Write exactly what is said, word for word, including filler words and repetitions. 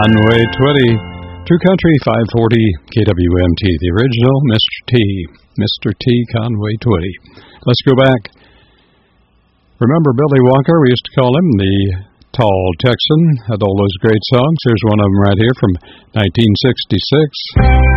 Conway Twitty. True Country five forty K W M T, the original Mister T. Mister T. Conway Twitty. Let's go back. Remember Billy Walker? We used to call him the Tall Texan. Had all those great songs. Here's one of them right here from nineteen sixty-six.